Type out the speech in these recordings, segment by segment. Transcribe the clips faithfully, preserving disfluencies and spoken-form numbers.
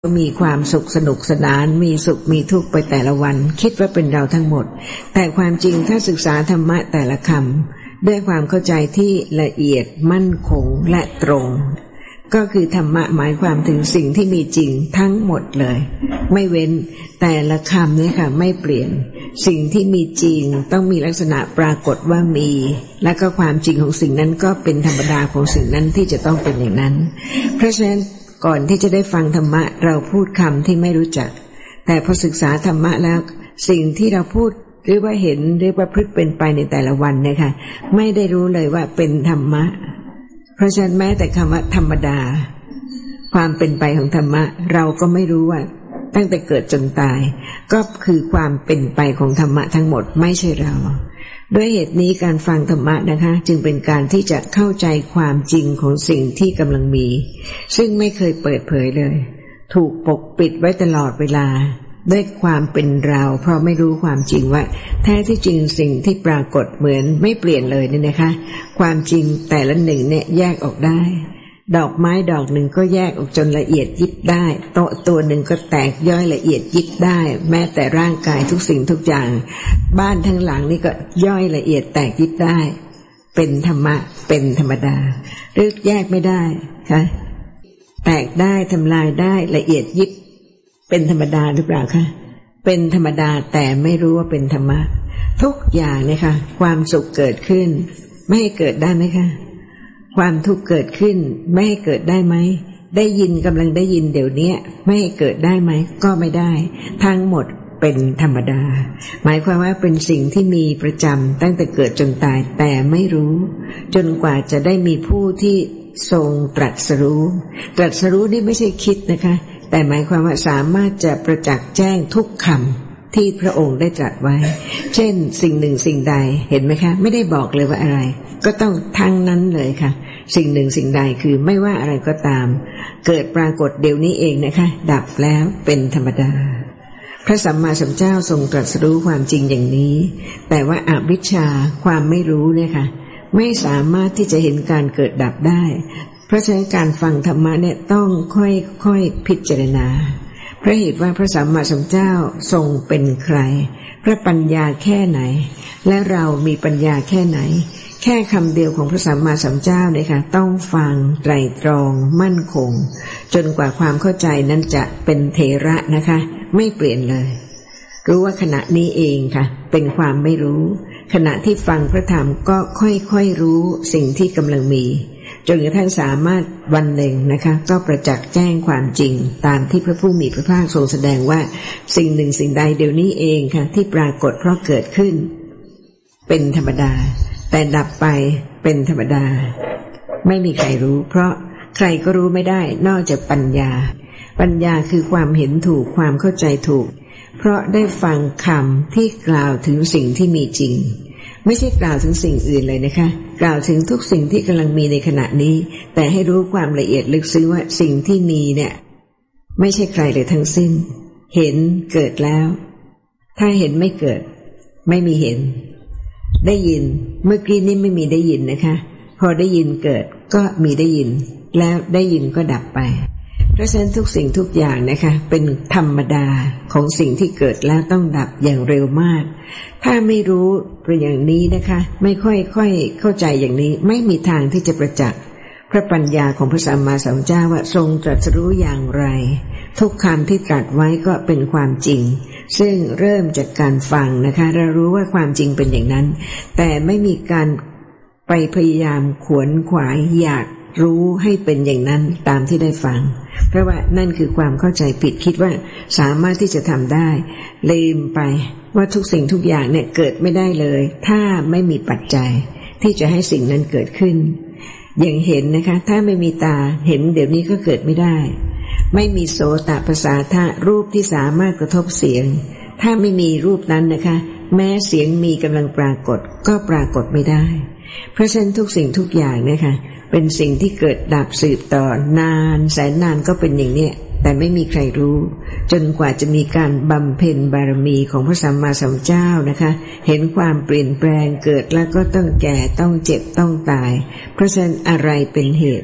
มีความสุขสนุกสนานมีสุขมีทุกข์ไปแต่ละวันคิดว่าเป็นเราทั้งหมดแต่ความจริงถ้าศึกษาธรรมะแต่ละคำด้วยความเข้าใจที่ละเอียดมั่นคงและตรงก็คือธรรมะหมายความถึงสิ่งที่มีจริงทั้งหมดเลยไม่เว้นแต่ละคำนี่ค่ะไม่เปลี่ยนสิ่งที่มีจริงต้องมีลักษณะปรากฏว่ามีและก็ความจริงของสิ่งนั้นก็เป็นธรรมดาของสิ่งนั้นที่จะต้องเป็นอย่างนั้นเพราะฉะนั้นก่อนที่จะได้ฟังธรรมะเราพูดคำที่ไม่รู้จักแต่พอศึกษาธรรมะแล้วสิ่งที่เราพูดหรือว่าเห็นหรือว่าพฤติเป็นไปในแต่ละวันเนี่ยค่ะไม่ได้รู้เลยว่าเป็นธรรมะเพราะฉะนั้นแม้แต่คำว่าธรรมดาความเป็นไปของธรรมะเราก็ไม่รู้ว่าตั้งแต่เกิดจนตายก็คือความเป็นไปของธรรมะทั้งหมดไม่ใช่เราด้วยเหตุนี้การฟังธรรมะนะคะจึงเป็นการที่จะเข้าใจความจริงของสิ่งที่กำลังมีซึ่งไม่เคยเปิดเผยเลยถูกปกปิดไว้ตลอดเวลาด้วยความเป็นเราเพราะไม่รู้ความจริงว่าแท้ที่จริงสิ่งที่ปรากฏเหมือนไม่เปลี่ยนเลยนี่นะคะความจริงแต่ละหนึ่งเนี่ยแยกออกได้ดอกไม้ดอกหนึ่งก็แยกออกจนละเอียดยิบได้โต๊ะตัวหนึ่งก็แตกย่อยละเอียดยิบได้แม้แต่ร่างกายทุกสิ่งทุกอย่างบ้านทั้งหลังนี่ก็ย่อยละเอียดแตกยิบได้เป็นธรรมะเป็นธรรมดาหรือแยกไม่ได้ค่ะแตกได้ทำลายได้ละเอียดยิบเป็นธรรมดาหรือเปล่าคะเป็นธรรมดาแต่ไม่รู้ว่าเป็นธรรมะทุกอย่างเนี่ยค่ะความสุขเกิดขึ้นไม่ให้เกิดได้ไหมคะความทุกข์เกิดขึ้นไม่ให้เกิดได้ไหมได้ยินกำลังได้ยินเดี๋ยวนี้ไม่ให้เกิดได้ไหมก็ไม่ได้ทั้งหมดเป็นธรรมดาหมายความว่าเป็นสิ่งที่มีประจำตั้งแต่เกิดจนตายแต่ไม่รู้จนกว่าจะได้มีผู้ที่ทรงตรัสรู้ตรัสรู้นี่ไม่ใช่คิดนะคะแต่หมายความว่าสามารถจะประจักษ์แจ้งทุกคำที่พระองค์ได้ตรัสไว้เช่นสิ่งหนึ่งสิ่งใดเห็นไหมคะไม่ได้บอกเลยว่าอะไรก็ต้องทั้งนั้นเลยค่ะสิ่งหนึ่งสิ่งใดคือไม่ว่าอะไรก็ตามเกิดปรากฏเดี๋ยวนี้เองนะคะดับแล้วเป็นธรรมดาพระสัมมาสัมพุทธเจ้าทรงตรัสรู้ความจริงอย่างนี้แต่ว่าอวิชชาความไม่รู้เนี่ยค่ะไม่สามารถที่จะเห็นการเกิดดับได้เพราะฉะนั้นการฟังธรรมะเนี่ยต้องค่อยๆพิจารณาเพราะเหตุว่าพระสัมมาสัมพุทธเจ้าทรงเป็นใครพระปัญญาแค่ไหนและเรามีปัญญาแค่ไหนแค่คำเดียวของพระสัมมาสัมพุทธเจ้าเนี่ยค่ะต้องฟังไตรตรองมั่นคงจนกว่าความเข้าใจนั้นจะเป็นเถระนะคะไม่เปลี่ยนเลยรู้ว่าขณะนี้เองค่ะเป็นความไม่รู้ขณะที่ฟังพระธรรมก็ค่อยๆรู้สิ่งที่กำลังมีจนกระทั่งสามารถวันหนึ่งนะคะก็ประจักษ์แจ้งความจริงตามที่พระผู้มีพระภาคทรงแสดงว่าสิ่งหนึ่งสิ่งใดเดี๋ยวนี้เองค่ะที่ปรากฏเพราะเกิดขึ้นเป็นธรรมดาแต่ดับไปเป็นธรรมดาไม่มีใครรู้เพราะใครก็รู้ไม่ได้นอกจากปัญญาปัญญาคือความเห็นถูกความเข้าใจถูกเพราะได้ฟังคำที่กล่าวถึงสิ่งที่มีจริงไม่ใช่กล่าวถึงสิ่งอื่นเลยนะคะกล่าวถึงทุกสิ่งที่กำลังมีในขณะนี้แต่ให้รู้ความละเอียดลึกซึ้งว่าสิ่งที่มีเนี่ยไม่ใช่ใครเลยทั้งสิ้นเห็นเกิดแล้วถ้าเห็นไม่เกิดไม่มีเห็นได้ยินเมื่อกี้นี้ไม่มีได้ยินนะคะพอได้ยินเกิดก็มีได้ยินแล้วได้ยินก็ดับไปเพราะฉะนั้นทุกสิ่งทุกอย่างนะคะเป็นธรรมดาของสิ่งที่เกิดแล้วต้องดับอย่างเร็วมากถ้าไม่รู้เป็นอย่างนี้นะคะไม่ค่อยค่อยเข้าใจอย่างนี้ไม่มีทางที่จะประจักษ์พระปัญญาของพระสัมมาสัมพุทธเจ้าว่าทรงตรัสรู้อย่างไรทุกคำที่ตรัสไว้ก็เป็นความจริงซึ่งเริ่มจากการฟังนะคะเรารู้ว่าความจริงเป็นอย่างนั้นแต่ไม่มีการไปพยายามขวนขวายอยากรู้ให้เป็นอย่างนั้นตามที่ได้ฟังเพราะว่านั่นคือความเข้าใจผิดคิดว่าสามารถที่จะทำได้ลืมไปว่าทุกสิ่งทุกอย่างเนี่ยเกิดไม่ได้เลยถ้าไม่มีปัจจัยที่จะให้สิ่งนั้นเกิดขึ้นอย่างเห็นนะคะถ้าไม่มีตาเห็นเดี๋ยวนี้ก็เกิดไม่ได้ไม่มีโสตประสาทะรูปที่สามารถกระทบเสียงถ้าไม่มีรูปนั้นนะคะแม้เสียงมีกำลังปรากฏก็ปรากฏไม่ได้เพราะฉะนั้นทุกสิ่งทุกอย่างเนี่ยค่ะเป็นสิ่งที่เกิดดับสืบต่อนานแสนนานก็เป็นอย่างนี้แต่ไม่มีใครรู้จนกว่าจะมีการบำเพ็ญบารมีของพระสัมมาสัมพุทธเจ้านะคะเห็นความเปลี่ยนแปลงเกิดแล้วก็ต้องแก่ต้องเจ็บต้องตายเพราะฉะนั้นอะไรเป็นเหตุ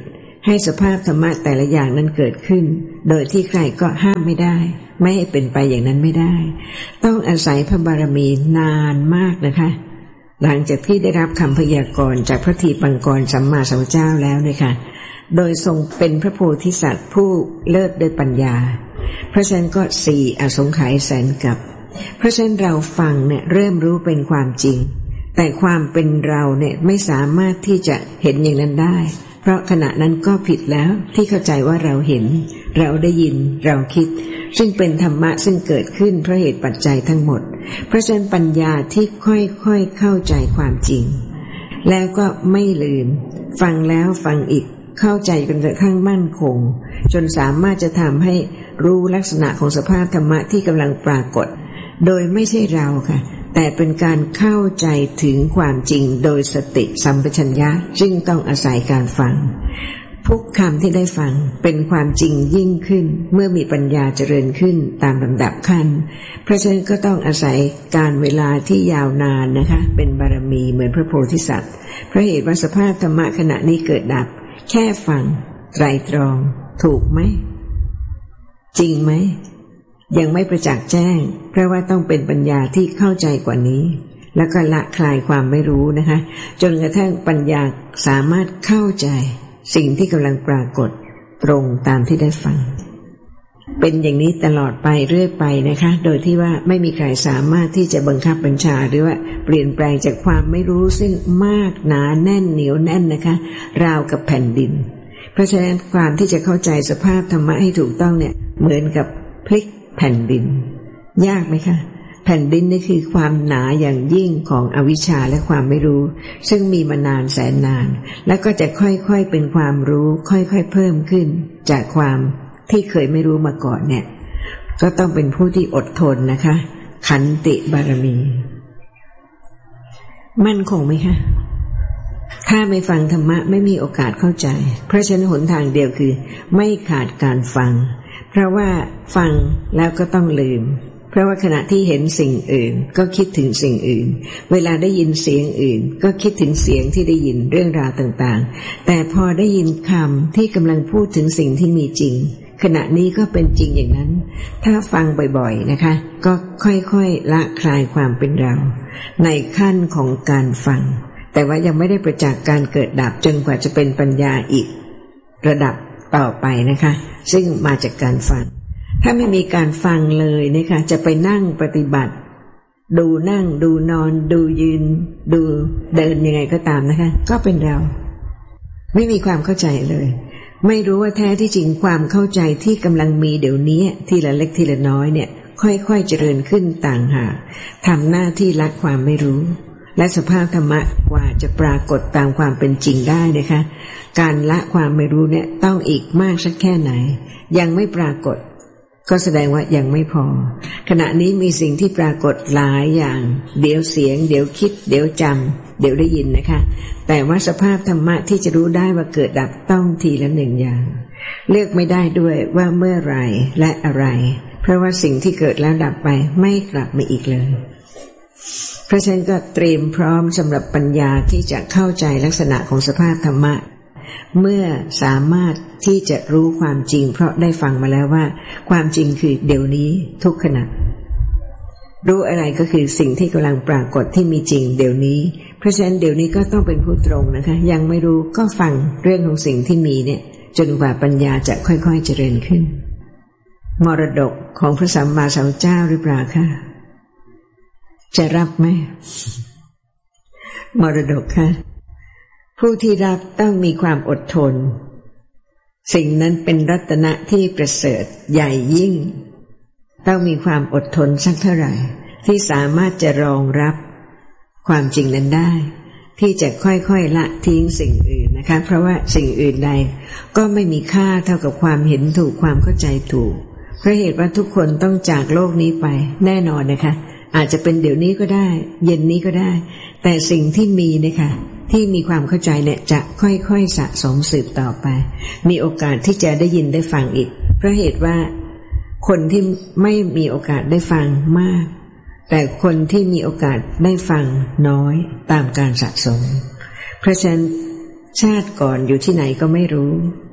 ให้สภาพธรรมะแต่ละอย่างนั้นเกิดขึ้นโดยที่ใครก็ห้ามไม่ได้ไม่ให้เป็นไปอย่างนั้นไม่ได้ต้องอาศัยพระบารมีนานมากนะคะหลังจากที่ได้รับคำพยากรณ์จากพระทีปังกรสัมมาสัมพุทธเจ้าแล้วเนี่ยค่ะโดยทรงเป็นพระโพธิสัตว์ผู้เลิศด้วยปัญญาเพราะฉะนั้นก็สี่อสงไขยแสนกับเพราะฉะนั้นเราฟังเนี่ยเริ่มรู้เป็นความจริงแต่ความเป็นเราเนี่ยไม่สามารถที่จะเห็นอย่างนั้นได้เพราะขณะนั้นก็ผิดแล้วที่เข้าใจว่าเราเห็นเราได้ยินเราคิดซึ่งเป็นธรรมะซึ่งเกิดขึ้นเพราะเหตุปัจจัยทั้งหมดเพราะฉะนั้นปัญญาที่ค่อยๆเข้าใจความจริงแล้วก็ไม่ลืมฟังแล้วฟังอีกเข้าใจจนกระทั่งมั่นคงจนสามารถจะทำให้รู้ลักษณะของสภาพธรรมะที่กำลังปรากฏโดยไม่ใช่เราค่ะแต่เป็นการเข้าใจถึงความจริงโดยสติสัมปชัญญะซึ่งต้องอาศัยการฟังทุกคำที่ได้ฟังเป็นความจริงยิ่งขึ้นเมื่อมีปัญญาเจริญขึ้นตามลำดับขั้นเพราะฉะนั้นก็ต้องอาศัยการเวลาที่ยาวนานนะคะเป็นบารมีเหมือนพระโพธิสัตว์เพราะเหตุว่าสภาพธรรมะขณะนี้เกิดดับแค่ฟังไตรตรองถูกไหมจริงไหมยังไม่ประจักษ์แจ้งเพราะว่าต้องเป็นปัญญาที่เข้าใจกว่านี้แล้วก็ละคลายความไม่รู้นะคะจนกระทั่งปัญญาสามารถเข้าใจสิ่งที่กำลังปรากฏตรงตามที่ได้ฟังเป็นอย่างนี้ตลอดไปเรื่อยไปนะคะโดยที่ว่าไม่มีใครสามารถที่จะบังคับบัญชาหรือว่าเปลี่ยนแปลงจากความไม่รู้ซึ่งมากหนาแน่นเหนียวแน่นนะคะราวกับแผ่นดินเพราะฉะนั้นความที่จะเข้าใจสภาพธรรมะให้ถูกต้องเนี่ยเหมือนกับพลิกแผ่นดินยากไหมคะแผ่นดินนี่คือความหนาอย่างยิ่งของอวิชชาและความไม่รู้ซึ่งมีมานานแสนนานแล้วก็จะค่อยๆเป็นความรู้ค่อยๆเพิ่มขึ้นจากความที่เคยไม่รู้มาก่อนเนี่ยก็ต้องเป็นผู้ที่อดทนนะคะขันติบารมีมั่นคงไหมคะถ้าไม่ฟังธรรมะไม่มีโอกาสเข้าใจเพราะฉะนั้นหนทางเดียวคือไม่ขาดการฟังเพราะว่าฟังแล้วก็ต้องลืมเพราะว่าขณะที่เห็นสิ่งอื่นก็คิดถึงสิ่งอื่นเวลาได้ยินเสียงอื่นก็คิดถึงเสียงที่ได้ยินเรื่องราวต่างๆแต่พอได้ยินคำที่กำลังพูดถึงสิ่งที่มีจริงขณะนี้ก็เป็นจริงอย่างนั้นถ้าฟังบ่อยๆนะคะก็ค่อยๆละคลายความเป็นเราในขั้นของการฟังแต่ว่ายังไม่ได้ประจักษ์การเกิดดับจนกว่าจะเป็นปัญญาอีกระดับต่อไปนะคะซึ่งมาจากการฟังถ้าไม่มีการฟังเลยนะคะจะไปนั่งปฏิบัติดูนั่งดูนอนดูยืนดูเดินยังไงก็ตามนะคะก็เป็นเราไม่มีความเข้าใจเลยไม่รู้ว่าแท้ที่จริงความเข้าใจที่กำลังมีเดี๋ยวนี้ทีละเล็กทีละน้อยเนี่ยค่อยๆเจริญขึ้นต่างหากทำหน้าที่ละความไม่รู้และสภาพธรรมะกว่าจะปรากฏตามความเป็นจริงได้นะคะการละความไม่รู้เนี่ยต้องอีกมากสักแค่ไหนยังไม่ปรากฏก็แสดงว่ายังไม่พอขณะนี้มีสิ่งที่ปรากฏหลายอย่างเดี๋ยวเสียงเดี๋ยวคิดเดี๋ยวจำเดี๋ยวได้ยินนะคะแต่ว่าสภาพธรรมะที่จะรู้ได้ว่าเกิดดับต้องทีละหนึ่งอย่างเลือกไม่ได้ด้วยว่าเมื่อไรและอะไรเพราะว่าสิ่งที่เกิดแล้วดับไปไม่กลับมาอีกเลยเพราะฉะนั้นก็เตรียมพร้อมสำหรับปัญญาที่จะเข้าใจลักษณะของสภาพธรรมะเมื่อสามารถที่จะรู้ความจริงเพราะได้ฟังมาแล้วว่าความจริงคือเดี๋ยวนี้ทุกขณะรู้อะไรก็คือสิ่งที่กำลังปรากฏที่มีจริงเดี๋ยวนี้เพราะฉะนั้นเดี๋ยวนี้ก็ต้องเป็นผู้ตรงนะคะยังไม่รู้ก็ฟังเรื่องของสิ่งที่มีเนี่ยจนกว่าปัญญาจะค่อยๆเจริญขึ้นมรดกของพระสัมมาสัมพุทธเจ้าหรือเปล่าคะจะรับไหมมรดกค่ะผู้ที่รับต้องมีความอดทนสิ่งนั้นเป็นรัตนะที่ประเสริฐใหญ่ยิ่งต้องมีความอดทนสักเท่าไหร่ที่สามารถจะรองรับความจริงนั้นได้ที่จะค่อยๆละทิ้งสิ่งอื่นนะคะเพราะว่าสิ่งอื่นใดก็ไม่มีค่าเท่ากับความเห็นถูกความเข้าใจถูกเพราะเหตุว่าทุกคนต้องจากโลกนี้ไปแน่นอนนะคะอาจจะเป็นเดี๋ยวนี้ก็ได้เย็นนี้ก็ได้แต่สิ่งที่มีนะคะที่มีความเข้าใจเนี่ยจะค่อยๆสะสมสืบต่อไปมีโอกาสที่จะได้ยินได้ฟังอีกเพราะเหตุว่าคนที่ไม่มีโอกาสได้ฟังมากแต่คนที่มีโอกาสได้ฟังน้อยตามการสะสมเพราะฉะนั้นชาติก่อนอยู่ที่ไหนก็ไม่รู้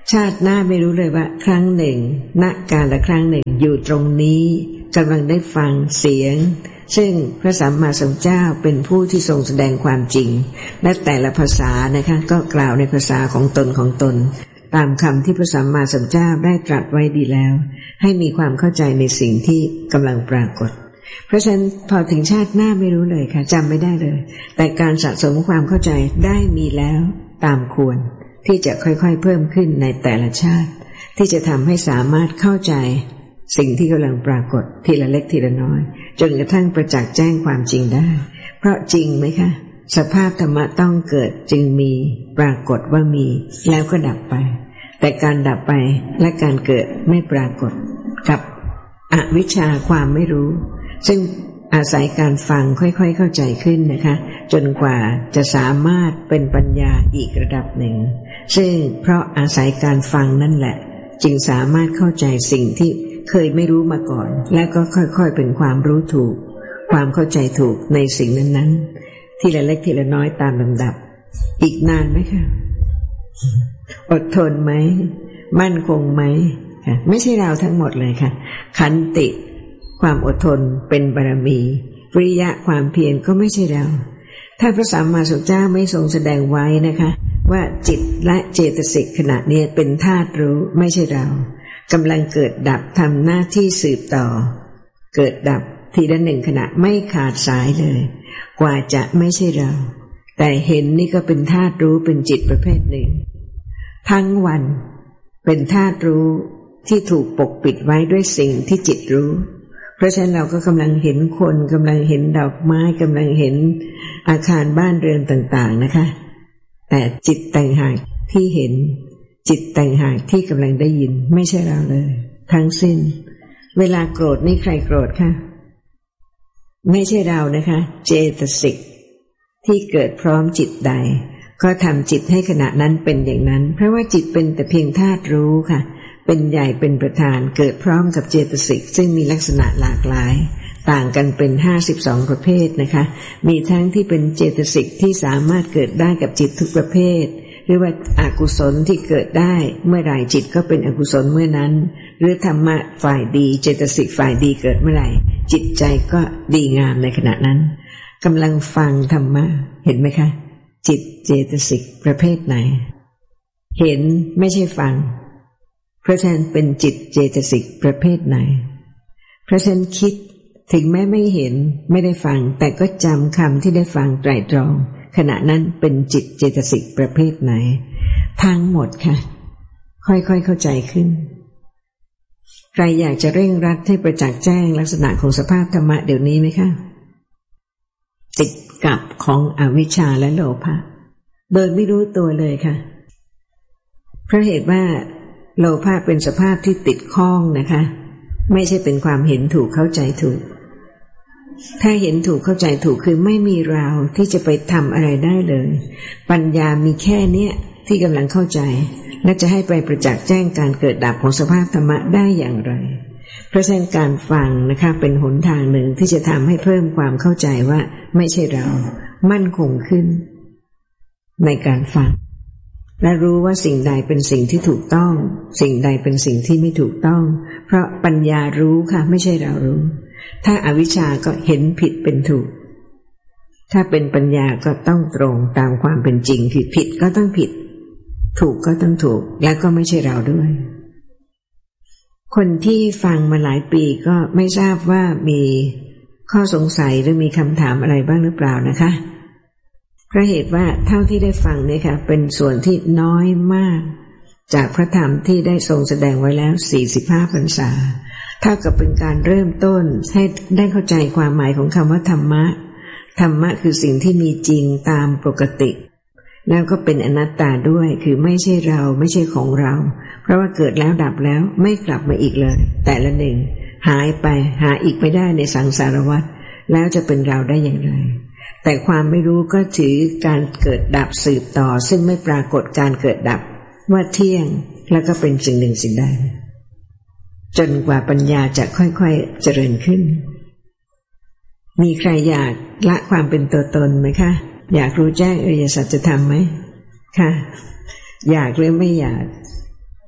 ชาติหน้าไม่รู้เลยว่าครั้งหนึ่งณกาลครั้งหนึ่งอยู่ตรงนี้กำลังได้ฟังเสียงซึ่งพระสัมมาสัมพุทธเจ้าเป็นผู้ที่ทรงแสดงความจริงและแต่ละภาษานะคะก็กล่าวในภาษาของตนของตนตามคำที่พระสัมมาสัมพุทธเจ้าได้ตรัสไว้ดีแล้วให้มีความเข้าใจในสิ่งที่กำลังปรากฏเพราะฉะนั้นพอถึงชาติหน้าไม่รู้เลยค่ะจำไม่ได้เลยแต่การสะสมความเข้าใจได้มีแล้วตามควรที่จะค่อยๆเพิ่มขึ้นในแต่ละชาติที่จะทำให้สามารถเข้าใจสิ่งที่กำลังปรากฏทีละเล็กทีละน้อยจนกระทั่งประจักษ์แจ้งความจริงได้เพราะจริงไหมคะสภาพธรรมะต้องเกิดจึงมีปรากฏว่ามีแล้วก็ดับไปแต่การดับไปและการเกิดไม่ปรากฏกับอวิชชาความไม่รู้ซึ่งอาศัยการฟังค่อยๆเข้าใจขึ้นนะคะจนกว่าจะสามารถเป็นปัญญาอีกระดับหนึ่งซึ่งเพราะอาศัยการฟังนั่นแหละจึงสามารถเข้าใจสิ่งที่เคยไม่รู้มาก่อนแล้วก็ค่อยๆเป็นความรู้ถูกความเข้าใจถูกในสิ่งนั้นๆทีละเล็กทีละน้อยตามลำดับอีกนานไหมคะอดทนไหมมั่นคงไหมค่ะไม่ใช่เราทั้งหมดเลยค่ะขันติความอดทนเป็นบารมีวิริยะความเพียรก็ไม่ใช่เราถ้าพระสัมมาสัมพุทธเจ้าไม่ทรงแสดงไว้นะคะว่าจิตและเจตสิกขณะนี้เป็นธาตุรู้ไม่ใช่เรากำลังเกิดดับทำหน้าที่สืบต่อเกิดดับทีละหนึ่งขณะไม่ขาดสายเลยกว่าจะไม่ใช่เราแต่เห็นนี่ก็เป็นธาตุรู้เป็นจิตประเภทหนึ่งทั้งวันเป็นธาตุรู้ที่ถูกปกปิดไว้ด้วยสิ่งที่จิตรู้เพราะฉะนั้นเราก็กำลังเห็นคนกำลังเห็นดอกไม้กำลังเห็นอาคารบ้านเรือนต่างๆนะคะแต่จิตต่างหากที่เห็นจิตต่างหากที่กำลังได้ยินไม่ใช่เราเลยทั้งสิ้นเวลาโกรธนี่ใครโกรธคะไม่ใช่เรานะคะเจตสิกที่เกิดพร้อมจิตใดก็ทำจิตให้ขณะนั้นเป็นอย่างนั้นเพราะว่าจิตเป็นแต่เพียงธาตุรู้ค่ะเป็นใหญ่เป็นประธานเกิดพร้อมกับเจตสิกซึ่งมีลักษณะหลากหลายต่างกันเป็นห้าสิบสองประเภทนะคะมีทั้งที่เป็นเจตสิกที่สามารถเกิดได้กับจิตทุกประเภทหรือว่าอกุศลที่เกิดได้เมื่อไหร่จิตก็เป็นอกุศลเมื่อนั้นหรือธรรมะฝ่ายดีเจตสิกฝ่ายดีเกิดเมื่อไหร่จิตใจก็ดีงามในขณะนั้นกำลังฟังธรรมะเห็นไหมคะจิตเจตสิกประเภทไหนเห็นไม่ใช่ฟังเพราะฉะนั้นเป็นจิตเจตสิกประเภทไหนเพราะฉะนั้นคิดถึงแม้ไม่เห็นไม่ได้ฟังแต่ก็จำคำที่ได้ฟังไตร่ตรองขณะนั้นเป็นจิตเจตสิกประเภทไหนทั้งหมดค่ะค่อยๆเข้าใจขึ้นใครอยากจะเร่งรัดให้ประจักษ์แจ้งลักษณะของสภาพธรรมะเดี๋ยวนี้ไหมคะติดกับของอวิชชาและโลภะโดยไม่รู้ตัวเลยค่ะเพราะเหตุว่าโลภะเป็นสภาพที่ติดข้องนะคะไม่ใช่เป็นความเห็นถูกเข้าใจถูกถ้าเห็นถูกเข้าใจถูกคือไม่มีเราที่จะไปทำอะไรได้เลยปัญญามีแค่เนี้ยที่กำลังเข้าใจและจะให้ไปประจักษ์แจ้งการเกิดดับของสภาพธรรมะได้อย่างไรเพราะฉะนั้นการฟังนะคะเป็นหนทางหนึ่งที่จะทำให้เพิ่มความเข้าใจว่าไม่ใช่เรามั่นคงขึ้นในการฟังและรู้ว่าสิ่งใดเป็นสิ่งที่ถูกต้องสิ่งใดเป็นสิ่งที่ไม่ถูกต้องเพราะปัญญารู้ค่ะไม่ใช่เรารู้ถ้าอวิชชาก็เห็นผิดเป็นถูกถ้าเป็นปัญญาก็ต้องตรงตามความเป็นจริงผิดผิดก็ต้องผิดถูกก็ต้องถูกและก็ไม่ใช่เราด้วยคนที่ฟังมาหลายปีก็ไม่ทราบว่ามีข้อสงสัยหรือมีคำถามอะไรบ้างหรือเปล่านะคะเพราะเหตุว่าเท่าที่ได้ฟังเนี่ยค่ะเป็นส่วนที่น้อยมากจากพระธรรมที่ได้ทรงแสดงไว้แล้วสี่สิบห้าพรรษาเท่ากับเป็นการเริ่มต้นให้ได้เข้าใจความหมายของคำว่าธรรมะธรรมะคือสิ่งที่มีจริงตามปกติแล้วก็เป็นอนัตตาด้วยคือไม่ใช่เราไม่ใช่ของเราเพราะว่าเกิดแล้วดับแล้วไม่กลับมาอีกเลยแต่ละหนึ่งหายไปหาอีกไม่ได้ในสังสารวัฏแล้วจะเป็นเราได้อย่างไรแต่ความไม่รู้ก็ถือการเกิดดับสืบต่อซึ่งไม่ปรากฏการเกิดดับว่าเที่ยงแล้วก็เป็นสิ่งหนึ่งสิ่งใดจนกว่าปัญญาจะค่อยๆเจริญขึ้นมีใครอยากละความเป็นตัวตนไหมคะอยากรู้แจ้งอริยสัจธรรมไหมค่ะอยากหรือไม่อยาก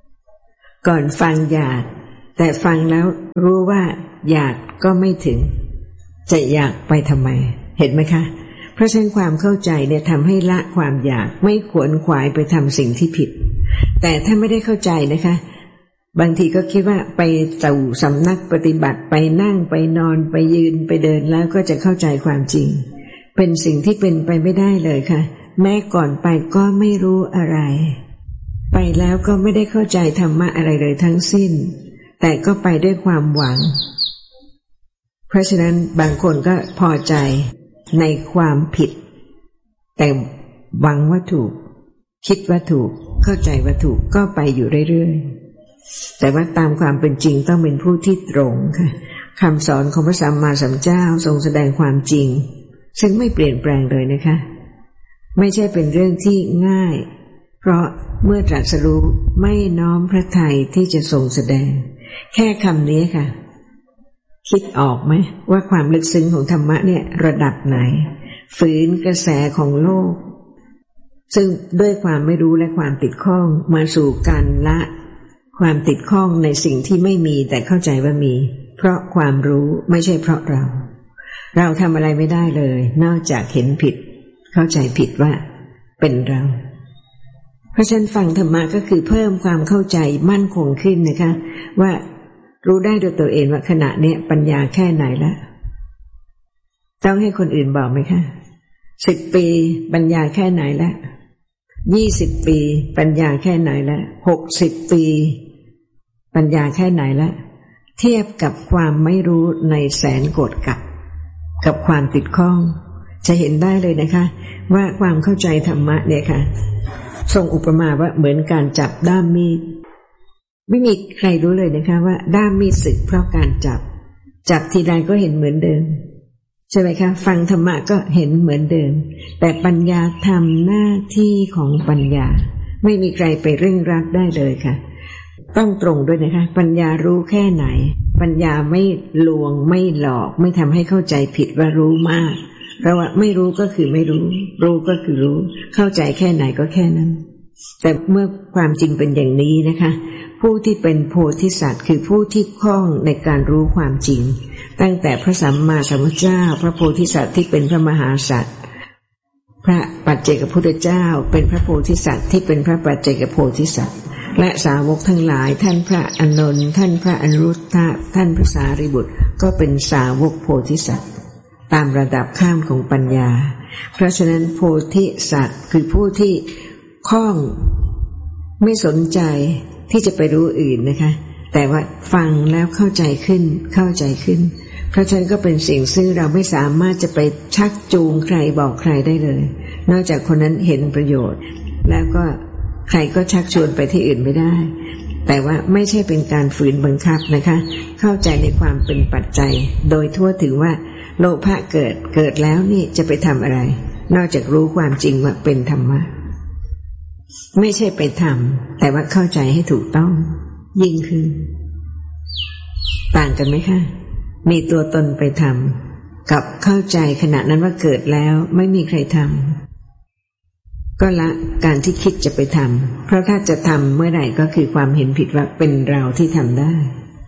ก่อนฟังอยากแต่ฟังแล้วรู้ว่าอยากก็ไม่ถึงจะอยากไปทำไมเห็นไหมคะเพราะฉะนั้นความเข้าใจเนี่ยทำให้ละความอยากไม่ขวนขวายไปทำสิ่งที่ผิดแต่ถ้าไม่ได้เข้าใจนะคะบางทีก็คิดว่าไปสู่สำนักปฏิบัติไปนั่งไปนอนไปยืนไปเดินแล้วก็จะเข้าใจความจริงเป็นสิ่งที่เป็นไปไม่ได้เลยค่ะแม้ก่อนไปก็ไม่รู้อะไรไปแล้วก็ไม่ได้เข้าใจธรรมะอะไรเลยทั้งสิ้นแต่ก็ไปด้วยความหวังเพราะฉะนั้นบางคนก็พอใจในความผิดแต่หวังว่าถูกคิดว่าถูกเข้าใจว่าถูกก็ไปอยู่เรื่อยๆแต่ว่าตามความเป็นจริงต้องเป็นผู้ที่ตรงค่ะคำสอนของพระสัมมาสัมพุทธเจ้าทรงแสดงความจริงซึ่งไม่เปลี่ยนแปลงเลยนะคะไม่ใช่เป็นเรื่องที่ง่ายเพราะเมื่อตรัสรู้ไม่น้อมพระทัยที่จะทรงแสดงแค่คำนี้ค่ะคิดออกไหมว่าความลึกซึ้งของธรรมะเนี่ยระดับไหนฝืนกระแสของโลกซึ่งด้วยความไม่รู้และความติดข้องมาสู่การละความติดข้องในสิ่งที่ไม่มีแต่เข้าใจว่ามีเพราะความรู้ไม่ใช่เพราะเราเราทำอะไรไม่ได้เลยนอกจากเห็นผิดเข้าใจผิดว่าเป็นเราเพราะฉะนั้นฟังธรรมะก็คือเพิ่มความเข้าใจมั่นคงขึ้นนะคะว่ารู้ได้โดยตัวเองว่าขณะนี้ปัญญาแค่ไหนแล้วต้องให้คนอื่นบอกไหมคะสิบปีปัญญาแค่ไหนแล้วยี่สิบปีปัญญาแค่ไหนแล้วหกสิบปีปัญญาแค่ไหนแล้วเทียบกับความไม่รู้ในแสนโกฏกับกับความติดข้องจะเห็นได้เลยนะคะว่าความเข้าใจธรรมะเนี่ยค่ะทรงอุปมาว่าเหมือนการจับด้ามมีดไม่มีใครรู้เลยนะคะว่าด้ามมีดสึกเพราะการจับจับทีใดก็เห็นเหมือนเดิมใช่ไหมคะฟังธรรมะก็เห็นเหมือนเดิมแต่ปัญญาทำหน้าที่ของปัญญาไม่มีใครไปเร่งรัดได้เลยค่ะต้องตรงด้วยนะคะปัญญารู้แค่ไหนปัญญาไม่ลวงไม่หลอกไม่ทำให้เข้าใจผิดว่ารู้มากเพราะว่าไม่รู้ก็คือไม่รู้รู้ก็คือรู้เข้าใจแค่ไหนก็แค่นั้นแต่เมื่อความจริงเป็นอย่างนี้นะคะผู้ที่เป็นโพธิสัตว์คือผู้ที่คล่องในการรู้ความจริงตั้งแต่พระสัมมาสัมพุทธเจ้าพระโพธิสัตว์ที่เป็นพระมหาสัตว์พระปัจเจกพุทธเจ้าเป็นพระโพธิสัตว์ที่เป็นพระปัจเจกโพธิสัตว์และสาวกทั้งหลายท่านพระอานนท์ท่านพระอนุรุทธะท่านพระสารีบุตรก็เป็นสาวกโพธิสัตว์ตามระดับข้ามของปัญญาเพราะฉะนั้นโพธิสัตว์คือผู้ที่คล่องไม่สนใจที่จะไปรู้อื่นนะคะแต่ว่าฟังแล้วเข้าใจขึ้นเข้าใจขึ้นเพราะฉะนั้นก็เป็นสิ่งซึ่งเราไม่สามารถจะไปชักจูงใครบอกใครได้เลยนอกจากคนนั้นเห็นประโยชน์แล้วก็ใครก็ชักชวนไปที่อื่นไม่ได้แต่ว่าไม่ใช่เป็นการฝืนบังคับนะคะเข้าใจในความเป็นปัจจัยโดยทั่วถึงว่าโลภะเกิดเกิดแล้วนี่จะไปทำอะไรนอกจากรู้ความจริงว่าเป็นธรรมะไม่ใช่ไปทำแต่ว่าเข้าใจให้ถูกต้องยิ่งขึ้นต่างกันไหมคะมีตัวตนไปทำกับเข้าใจขณะนั้นว่าเกิดแล้วไม่มีใครทำก็ละการที่คิดจะไปทำเพราะถ้าจะทำเมื่อไหร่ก็คือความเห็นผิดว่าเป็นเราที่ทำได้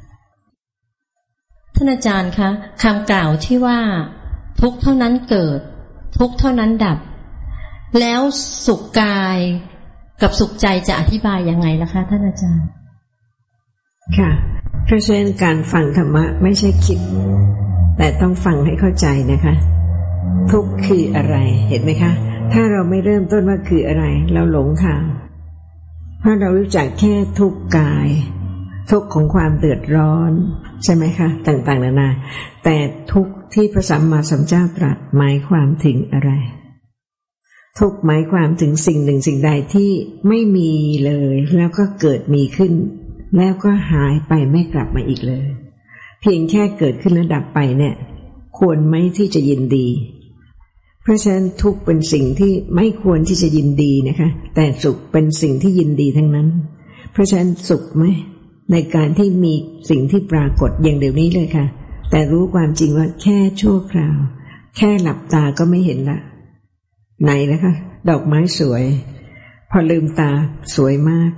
ท่านอาจารย์คะคำกล่าวที่ว่าทุกเท่านั้นเกิดทุกเท่านั้นดับแล้วสุขกายกับสุขใจจะอธิบายยังไงล่ะคะท่านอาจารย์ค่ะเพราะฉะนั้นการฟังธรรมะไม่ใช่คิดแต่ต้องฟังให้เข้าใจนะคะทุกข์คืออะไรเห็นไหมคะถ้าเราไม่เริ่มต้นว่าคืออะไรเราหลงทางเพราะเรารู้จักแค่ทุกข์กายทุกข์ของความเดือดร้อนใช่ไหมคะต่างๆนานาแต่ทุกข์ที่พระสัมมาสัมพุทธเจ้าตรัสหมายความถึงอะไรทุกข์หมายความถึงสิ่งหนึ่งสิ่งใดที่ไม่มีเลยแล้วก็เกิดมีขึ้นแล้วก็หายไปไม่กลับมาอีกเลยเพียงแค่เกิดขึ้นแล้วดับไปเนี่ยควรไหมที่จะยินดีเพราะฉะนั้นทุกข์เป็นสิ่งที่ไม่ควรที่จะยินดีนะคะแต่สุขเป็นสิ่งที่ยินดีทั้งนั้นเพราะฉะนั้นสุขไหมในการที่มีสิ่งที่ปรากฏอย่างเดี๋ยวนี้เลยค่ะแต่รู้ความจริงว่าแค่ชั่วคราวแค่หลับตาก็ไม่เห็นละไหนแล้วคะดอกไม้สวยพอลืมตาสวยมาก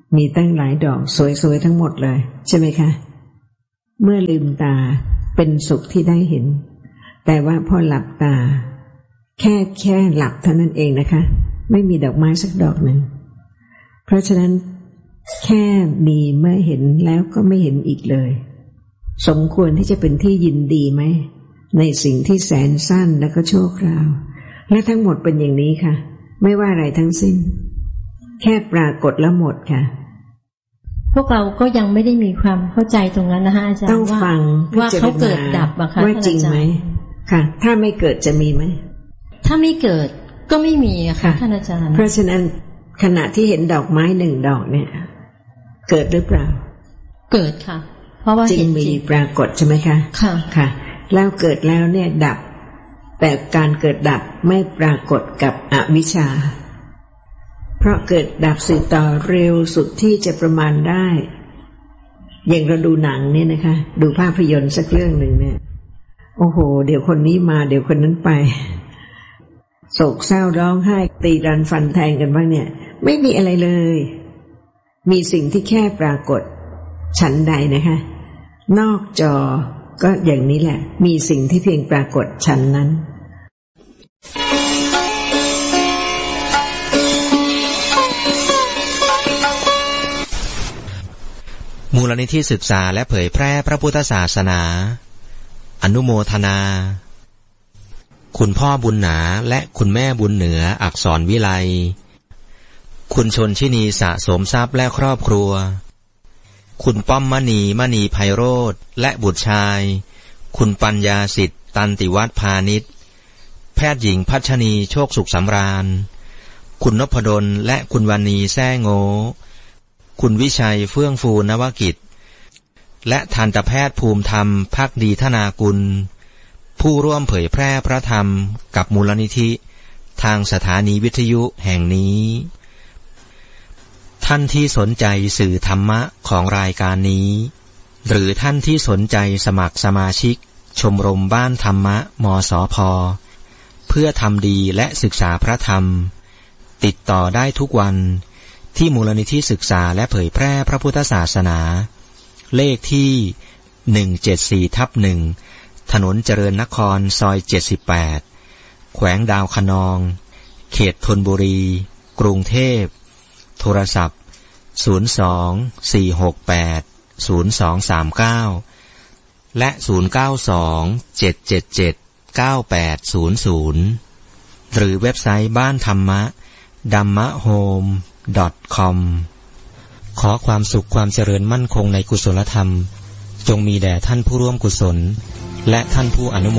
มีตั้งหลายดอกสวยๆทั้งหมดเลยใช่ไหมคะเมื่อลืมตาเป็นสุขที่ได้เห็นแต่ว่าพอหลับตาแค่แค่หลับเท่านั้นเองนะคะไม่มีดอกไม้สักดอกหนึ่งเพราะฉะนั้นแค่มีเมื่อเห็นแล้วก็ไม่เห็นอีกเลยสมควรที่จะเป็นที่ยินดีไหมในสิ่งที่แสนสั้นและก็ชั่วคราวและทั้งหมดเป็นอย่างนี้ค่ะไม่ว่าอะไรทั้งสิ้นแค่ปรากฏแล้วหมดค่ะพวกเราก็ยังไม่ได้มีความเข้าใจตรงนั้นนะคะอาจารย์ต้องฟังว่าเขาเกิดดับอะค่ะว่าจริงไหมค่ะถ้าไม่เกิดจะมีไหมถ้าไม่เกิดก็ไม่มีอะค่ะท่านอาจารย์เพราะฉะนั้นขณะที่เห็นดอกไม้หนึ่งดอกเนี่ยเกิดหรือเปล่าเกิดค่ะเพราะว่าจริงมีปรากฏใช่ไหมคะค่ะค่ะแล้วเกิดแล้วเนี่ยดับแต่การเกิดดับไม่ปรากฏกับอวิชชาเพราะเกิดดับสืบต่อเร็วสุดที่จะประมาณได้อย่างเราดูหนังเนี่ยนะคะดูภาพยนตร์สักเรื่องหนึ่งเนี่ยโอ้โหเดี๋ยวคนนี้มาเดี๋ยวคนนั้นไปโศกเศร้าร้องไห้ตีรันฟันแทงกันบ้างเนี่ยไม่มีอะไรเลยมีสิ่งที่แค่ปรากฏฉันใดนะคะนอกจอก็อย่างนี้แหละมีสิ่งที่เพียงปรากฏฉันนั้นมูลนิธิศึกษาและเผยแพร่พระพุทธศาสนาอนุโมทนาคุณพ่อบุญหนาและคุณแม่บุญเหนืออักษรวิไลคุณชนชินีสะสมทรัพย์และครอบครัวคุณป้อมมณีมณีไพโรธและบุตรชายคุณปัญญาสิทธิ์ตันติวัฒน์พาณิชย์แพทย์หญิงพัชนีโชคสุขสำราญคุณนพดลและคุณวรรณีแซ่โงคุณวิชัยเฟื่องฟูนวกิจและทันตแพทย์ภูมิธรรมภักดีธนากุลผู้ร่วมเผยแพร่พระธรรมกับมูลนิธิทางสถานีวิทยุแห่งนี้ท่านที่สนใจสื่อธรรมะของรายการนี้หรือท่านที่สนใจสมัครสมาชิกชมรมบ้านธรรมะมสพ.เพื่อทำดีและศึกษาพระธรรมติดต่อได้ทุกวันที่มูลนิธิศึกษาและเผยแพร่พระพุทธศาสนาเลขที่หนึ่งเจ็ดสี่ทับหนึ่งถนนเจริญนครซอยเจ็ดสิบแปดแขวงดาวคะนองเขตธนบุรีกรุงเทพโทรศัพท์ศูนย์ สอง สี่ หก แปด ศูนย์ สอง สาม เก้าและศูนย์ เก้า สอง เจ็ด เจ็ด เจ็ด เก้า แปด ศูนย์ ศูนย์หรือเว็บไซต์บ้านธรรมะ ดัมมะโฮม ดอท คอม ขอความสุขความเจริญมั่นคงในกุศลธรรมจงมีแด่ท่านผู้ร่วมกุศลและท่านผู้อนุโม